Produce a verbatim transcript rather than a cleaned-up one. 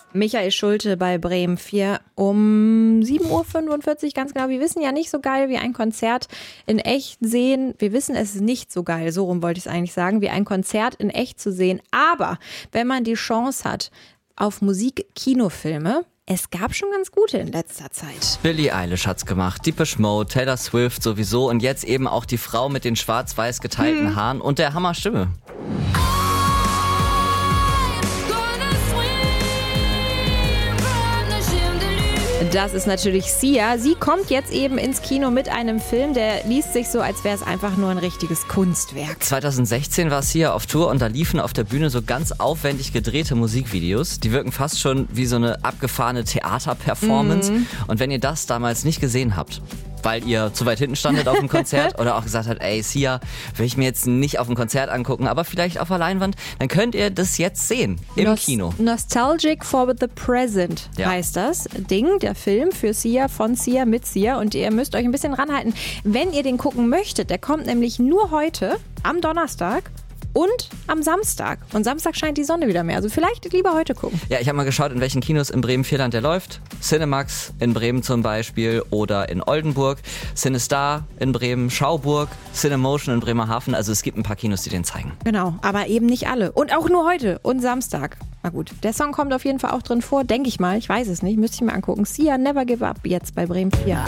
Michael Schulte bei Bremen vier um sieben Uhr fünfundvierzig, ganz genau. Wir wissen ja nicht so geil wie ein Konzert in echt sehen. Wir wissen, es ist nicht so geil, so rum wollte ich es eigentlich sagen, wie ein Konzert in echt zu sehen. Aber wenn man die Chance hat auf Musik-Kinofilme, es gab schon ganz gute in letzter Zeit. Billie Eilish hat's gemacht, Depeche Mode, Taylor Swift sowieso und jetzt eben auch die Frau mit den schwarz-weiß geteilten hm. Haaren und der Hammerstimme. Das ist natürlich Sia. Sie kommt jetzt eben ins Kino mit einem Film, der liest sich so, als wäre es einfach nur ein richtiges Kunstwerk. zwanzig sechzehn war Sia auf Tour und da liefen auf der Bühne so ganz aufwendig gedrehte Musikvideos. Die wirken fast schon wie so eine abgefahrene Theaterperformance. Mhm. Und wenn ihr das damals nicht gesehen habt, weil ihr zu weit hinten standet auf dem Konzert oder auch gesagt habt, ey, Sia will ich mir jetzt nicht auf dem Konzert angucken, aber vielleicht auf der Leinwand, dann könnt ihr das jetzt sehen im Nos- Kino. Nostalgic for the Present ja. heißt das Ding, der Film für Sia, von Sia, mit Sia und ihr müsst euch ein bisschen ranhalten, wenn ihr den gucken möchtet. Der kommt nämlich nur heute, am Donnerstag, und am Samstag. Und Samstag scheint die Sonne wieder mehr. Also vielleicht lieber heute gucken. Ja, ich habe mal geschaut, in welchen Kinos in Bremen-Vierland der läuft. Cinemax in Bremen zum Beispiel oder in Oldenburg. CineStar in Bremen, Schauburg, Cinemotion in Bremerhaven. Also es gibt ein paar Kinos, die den zeigen. Genau, aber eben nicht alle. Und auch nur heute und Samstag. Na gut, der Song kommt auf jeden Fall auch drin vor, denke ich mal. Ich weiß es nicht, müsste ich mir angucken. Sia, Never Give Up, jetzt bei Bremen vier.